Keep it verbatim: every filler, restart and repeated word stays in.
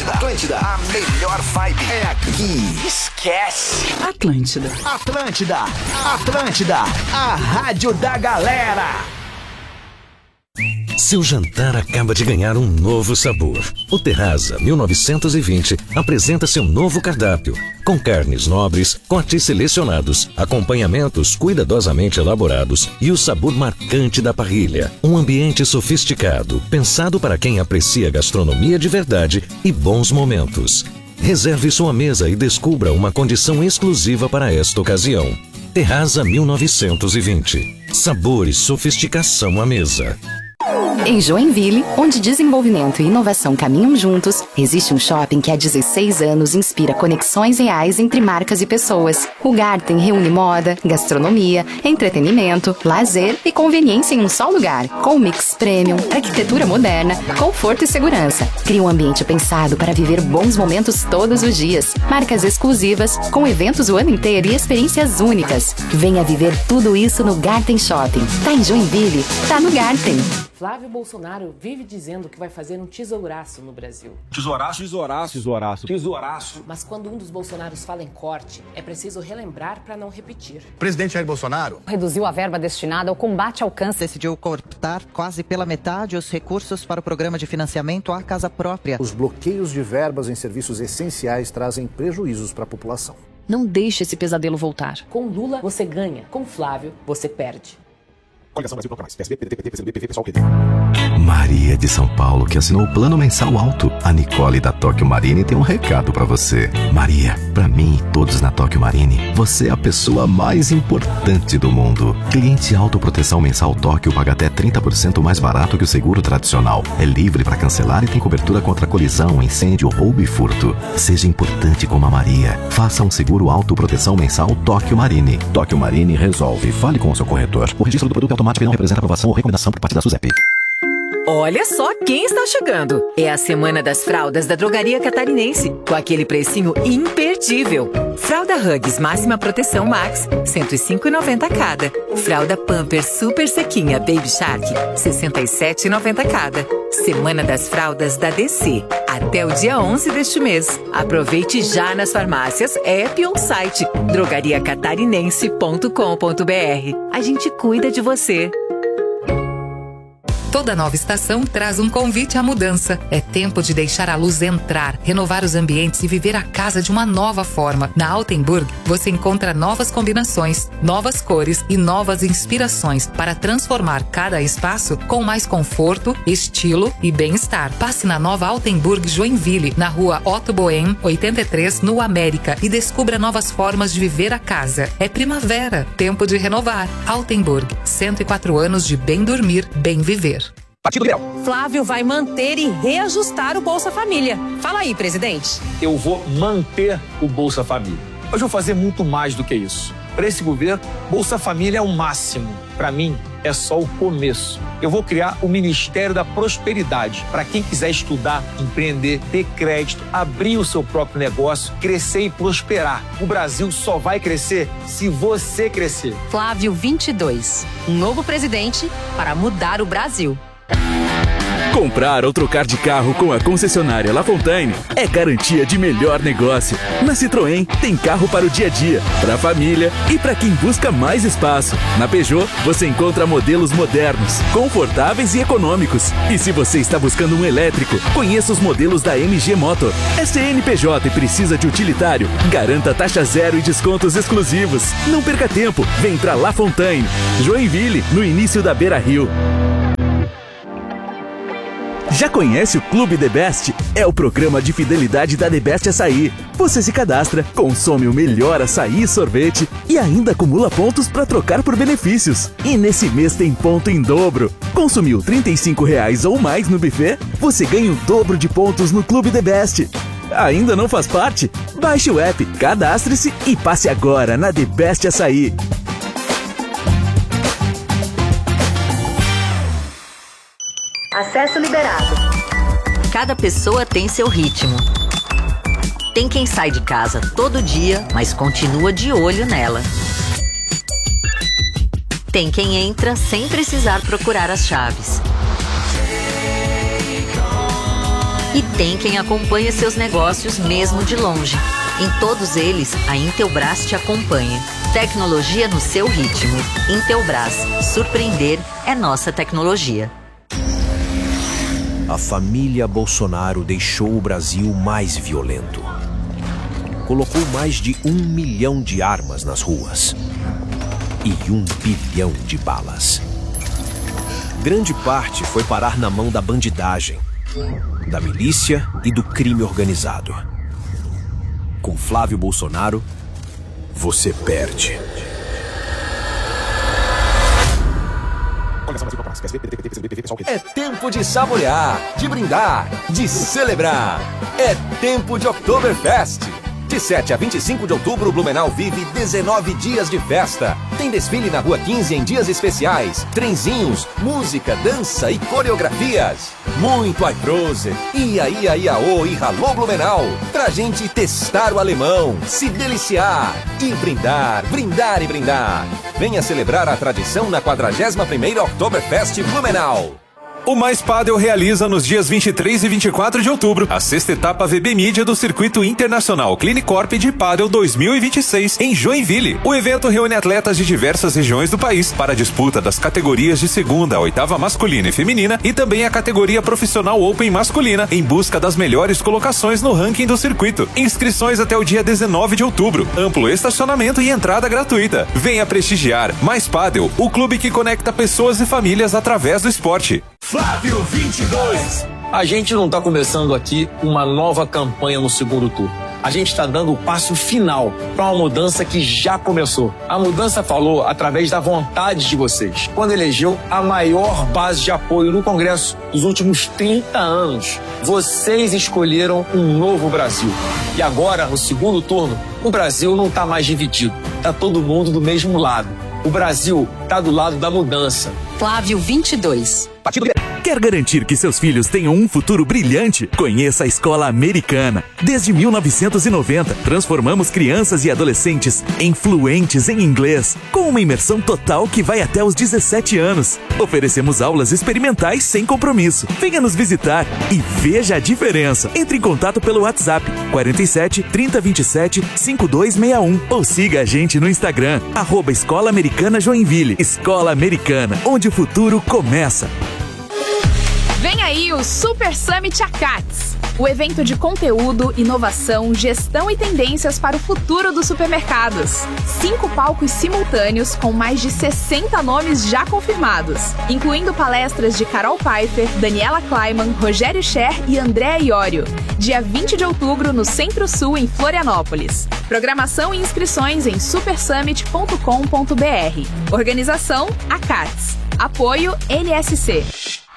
Atlântida, Atlântida, a melhor vibe é aqui. Esquece. Atlântida. Atlântida, Atlântida, a rádio da galera. Seu jantar acaba de ganhar um novo sabor. O Terraza mil novecentos e vinte apresenta seu novo cardápio, com carnes nobres, cortes selecionados, acompanhamentos cuidadosamente elaborados e o sabor marcante da parrilha. Um ambiente sofisticado, pensado para quem aprecia gastronomia de verdade e bons momentos. Reserve sua mesa e descubra uma condição exclusiva para esta ocasião. Terraza mil novecentos e vinte. Sabor e sofisticação à mesa. Em Joinville, onde desenvolvimento e inovação caminham juntos, existe um shopping que há dezesseis anos inspira conexões reais entre marcas e pessoas. O Garten reúne moda, gastronomia, entretenimento, lazer e conveniência em um só lugar, com mix premium, arquitetura moderna, conforto e segurança. Cria um ambiente pensado para viver bons momentos todos os dias. Marcas exclusivas, com eventos o ano inteiro e experiências únicas. Venha viver tudo isso no Garten Shopping. Tá em Joinville? Tá no Garten. Flávio Bolsonaro vive dizendo que vai fazer um tesouraço no Brasil. Tesouraço? Tesouraço. Tesouraço. Tesouraço. Mas quando um dos Bolsonaros fala em corte, é preciso relembrar para não repetir. O presidente Jair Bolsonaro reduziu a verba destinada ao combate ao câncer. Decidiu cortar quase pela metade os recursos para o programa de financiamento à casa própria. Os bloqueios de verbas em serviços essenciais trazem prejuízos para a população. Não deixe esse pesadelo voltar. Com Lula, você ganha. Com Flávio, você perde. Coligação Brasil Bloco Mais. P S B, P D T, P C do B, P V, Pessoal, P D. Maria de São Paulo, que assinou o plano mensal alto. A Nicole da Tóquio Marine tem um recado pra você. Maria, pra mim e todos na Tóquio Marine, você é a pessoa mais importante do mundo. Cliente autoproteção mensal Tóquio paga até trinta por cento mais barato que o seguro tradicional. É livre pra cancelar e tem cobertura contra colisão, incêndio, roubo e furto. Seja importante como a Maria. Faça um seguro autoproteção mensal Tóquio Marine. Tóquio Marine resolve. Fale com o seu corretor. O registro do produto automático não representa aprovação ou recomendação por parte da SUSEP. Olha só quem está chegando! É a Semana das Fraldas da Drogaria Catarinense, com aquele precinho imperdível. Fralda Huggies Máxima Proteção Max, cento e cinco reais e noventa centavos cada. Fralda Pampers Super Sequinha Baby Shark, sessenta e sete reais e noventa centavos cada. Semana das Fraldas da D C, até o dia onze deste mês. Aproveite já nas farmácias, app ou site drogaria catarinense ponto com ponto br. A gente cuida de você. Toda nova estação traz um convite à mudança. É tempo de deixar a luz entrar, renovar os ambientes e viver a casa de uma nova forma. Na Altenburg, você encontra novas combinações, novas cores e novas inspirações para transformar cada espaço com mais conforto, estilo e bem-estar. Passe na nova Altenburg Joinville, na rua Otto Bohem, oitenta e três, no América, e descubra novas formas de viver a casa. É primavera, tempo de renovar. Altenburg, cento e quatro anos de bem dormir, bem viver. Partido Liberal. Flávio vai manter e reajustar o Bolsa Família. Fala aí, presidente. Eu vou manter o Bolsa Família. Mas vou fazer muito mais do que isso. Para esse governo, Bolsa Família é o máximo. Para mim, é só o começo. Eu vou criar o Ministério da Prosperidade para quem quiser estudar, empreender, ter crédito, abrir o seu próprio negócio, crescer e prosperar. O Brasil só vai crescer se você crescer. Flávio vinte e dois. Um novo presidente para mudar o Brasil. Comprar ou trocar de carro com a concessionária La Fontaine é garantia de melhor negócio. Na Citroën tem carro para o dia a dia, para a família e para quem busca mais espaço. Na Peugeot você encontra modelos modernos, confortáveis e econômicos. E se você está buscando um elétrico, conheça os modelos da M G Motor. É C N P J e precisa de utilitário? Garanta taxa zero e descontos exclusivos. Não perca tempo, vem para La Fontaine. Joinville, no início da Beira Rio. Já conhece o Clube The Best? É o programa de fidelidade da The Best Açaí. Você se cadastra, consome o melhor açaí e sorvete e ainda acumula pontos para trocar por benefícios. E nesse mês tem ponto em dobro. Consumiu trinta e cinco reais ou mais no buffet? Você ganha o dobro de pontos no Clube The Best. Ainda não faz parte? Baixe o app, cadastre-se e passe agora na The Best Açaí. Acesso liberado. Cada pessoa tem seu ritmo. Tem quem sai de casa todo dia, mas continua de olho nela. Tem quem entra sem precisar procurar as chaves. E tem quem acompanha seus negócios mesmo de longe. Em todos eles, a Intelbras te acompanha. Tecnologia no seu ritmo. Intelbras. Surpreender é nossa tecnologia. A família Bolsonaro deixou o Brasil mais violento. Colocou mais de um milhão de armas nas ruas. E um bilhão de balas. Grande parte foi parar na mão da bandidagem, da milícia e do crime organizado. Com Flávio Bolsonaro, você perde. É tempo de saborear, de brindar, de celebrar. É tempo de Oktoberfest. De sete a vinte e cinco de outubro, Blumenau vive dezenove dias de festa. Tem desfile na Rua quinze em dias especiais, trenzinhos, música, dança e coreografias. Muito Aiprose, ia, ia, iaô e ralô Blumenau. Pra gente testar o alemão, se deliciar e brindar, brindar e brindar. Venha celebrar a tradição na quadragésima primeira Oktoberfest Blumenau. O Mais Padel realiza nos dias vinte e três e vinte e quatro de outubro a sexta etapa V B Mídia do Circuito Internacional Clinicorp de Padel dois mil e vinte e seis em Joinville. O evento reúne atletas de diversas regiões do país para a disputa das categorias de segunda a oitava masculina e feminina e também a categoria profissional Open masculina em busca das melhores colocações no ranking do circuito. Inscrições até o dia dezenove de outubro. Amplo estacionamento e entrada gratuita. Venha prestigiar Mais Padel, o clube que conecta pessoas e famílias através do esporte. Flávio vinte e dois. A gente não está começando aqui uma nova campanha no segundo turno. A gente está dando o passo final para uma mudança que já começou. A mudança falou através da vontade de vocês, quando elegeu a maior base de apoio no Congresso dos últimos trinta anos. Vocês escolheram um novo Brasil. E agora, no segundo turno, o Brasil não está mais dividido. Está todo mundo do mesmo lado. O Brasil está do lado da mudança. Flávio vinte e dois. Quer garantir que seus filhos tenham um futuro brilhante? Conheça a Escola Americana. Desde mil novecentos e noventa, transformamos crianças e adolescentes em fluentes em inglês, com uma imersão total que vai até os dezessete anos. Oferecemos aulas experimentais sem compromisso. Venha nos visitar e veja a diferença. Entre em contato pelo WhatsApp quarenta e sete, trinta, vinte e sete, cinquenta e dois sessenta e um ou siga a gente no Instagram, arroba Escola Americana Joinville. Escola Americana, onde o futuro começa. Vem aí o Super Summit Acats, o evento de conteúdo, inovação, gestão e tendências para o futuro dos supermercados. Cinco palcos simultâneos com mais de sessenta nomes já confirmados, incluindo palestras de Carol Pfeiffer, Daniela Kleiman, Rogério Scher e Andréa Iorio. Dia vinte de outubro no Centro-Sul, em Florianópolis. Programação e inscrições em super summit ponto com ponto b r. Organização Acats. Apoio N S C.